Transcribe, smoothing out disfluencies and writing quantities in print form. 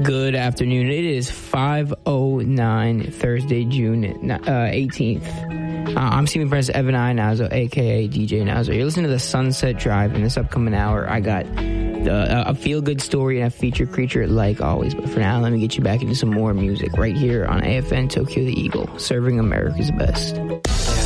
Good afternoon. It is 5:09 Thursday, June 18th. I'm Stephen Prince, Evan I. Nazo, a.k.a. DJ Nazo. You're listening to the Sunset Drive. In this upcoming hour, I got a feel-good story and a featured creature like always. But for now, let me get you back into some more music right here on AFN Tokyo the Eagle, serving America's best.